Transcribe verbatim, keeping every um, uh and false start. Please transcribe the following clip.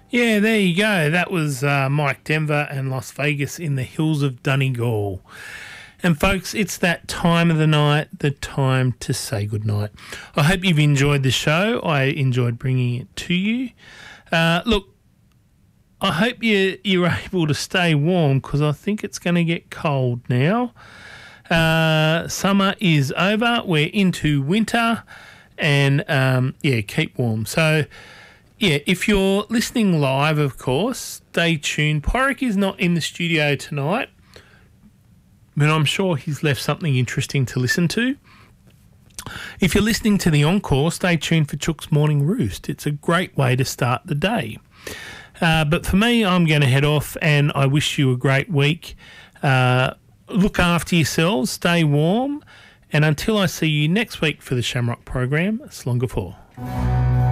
Yeah, there you go. That was uh, Mike Denver and Las Vegas in the hills of Donegal. And folks, it's that time of the night, the time to say goodnight. I hope you've enjoyed the show. I enjoyed bringing it to you. Uh, look, I hope you, you're able to stay warm because I think it's going to get cold now. Uh, summer is over. We're into winter and, um, yeah, keep warm. So, yeah, if you're listening live, of course, stay tuned. Porrick is not in the studio tonight, but I'm sure he's left something interesting to listen to. If you're listening to the encore, stay tuned for Chook's Morning Roost. It's a great way to start the day. Uh, but for me, I'm going to head off and I wish you a great week. Uh, look after yourselves, stay warm, and until I see you next week for the Shamrock program, it's longer for.